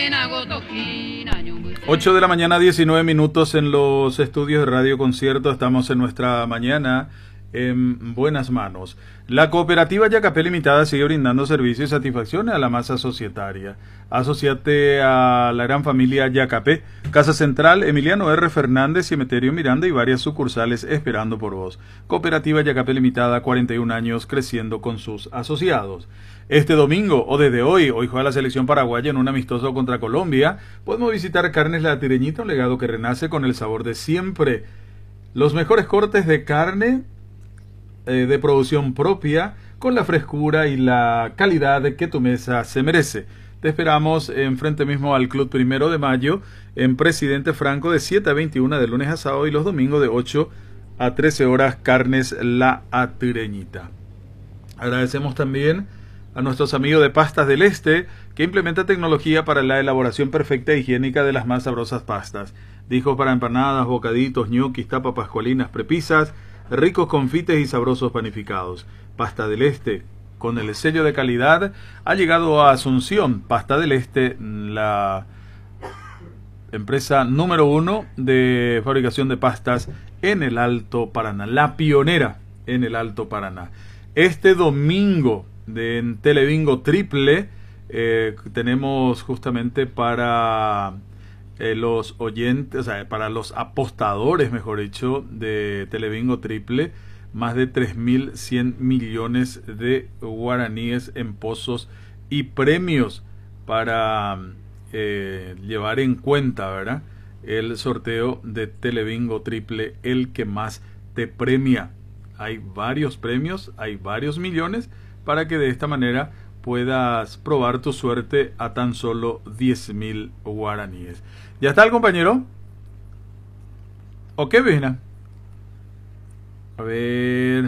8 de la mañana, 19 minutos en los estudios de Radio Concierto. Estamos en nuestra mañana en buenas manos. La cooperativa Yacapé Limitada sigue brindando servicios y satisfacciones a la masa societaria. Asociate a la gran familia Yacapé. Casa Central, Emiliano R. Fernández, Cementerio Miranda y varias sucursales esperando por vos. Cooperativa Yacapé Limitada, 41 años creciendo con sus asociados. Este domingo, o desde hoy juega la selección paraguaya en un amistoso contra Colombia. Podemos visitar Carnes La Tireñita, un legado que renace con el sabor de siempre. Los mejores cortes de carne de producción propia, con la frescura y la calidad que tu mesa se merece. Te esperamos enfrente mismo al Club 1 de Mayo, en Presidente Franco, de 7 a 21 de lunes a sábado, y los domingos de 8 a 13 horas, Carnes La Tireñita. Agradecemos también a nuestros amigos de Pastas del Este, que implementa tecnología para la elaboración perfecta e higiénica de las más sabrosas pastas. Dijos para empanadas, bocaditos, ñoquis, tapas pascualinas, prepisas, ricos confites y sabrosos panificados. Pasta del Este, con el sello de calidad, ha llegado a Asunción. Pasta del Este, la empresa número 1 de fabricación de pastas en el Alto Paraná, la pionera en el Alto Paraná. Este domingo en Telebingo Triple tenemos justamente para los oyentes, o sea, para los apostadores, mejor dicho, de Telebingo Triple, más de 3.100 millones de guaraníes en pozos y premios para llevar en cuenta, ¿verdad?, el sorteo de Telebingo Triple, el que más te premia. Hay varios premios, hay varios millones, para que de esta manera puedas probar tu suerte a tan solo 10.000 guaraníes. ¿Ya está el compañero? ¿O qué viene? A ver.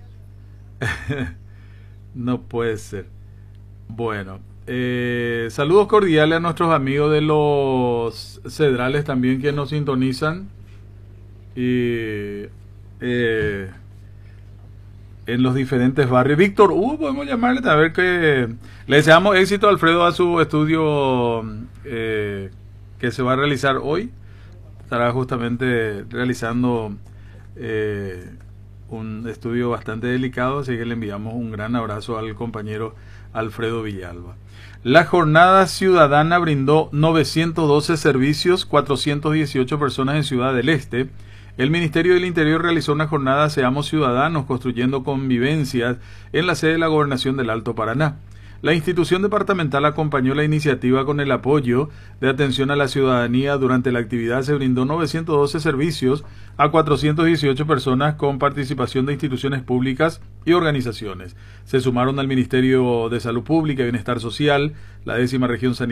No puede ser. Bueno, saludos cordiales a nuestros amigos de los Cedrales también, que nos sintonizan. Y en los diferentes barrios. Víctor, podemos llamarle, a ver que le deseamos éxito a Alfredo a su estudio que se va a realizar hoy. Estará justamente realizando un estudio bastante delicado, así que le enviamos un gran abrazo al compañero Alfredo Villalba. La jornada ciudadana brindó 912 servicios, 418 personas en Ciudad del Este. El Ministerio del Interior realizó una jornada Seamos Ciudadanos, construyendo convivencias, en la sede de la Gobernación del Alto Paraná. La institución departamental acompañó la iniciativa con el apoyo de atención a la ciudadanía. Durante la actividad se brindó 912 servicios a 418 personas, con participación de instituciones públicas y organizaciones. Se sumaron al Ministerio de Salud Pública y Bienestar Social, la 10ª Región Sanitaria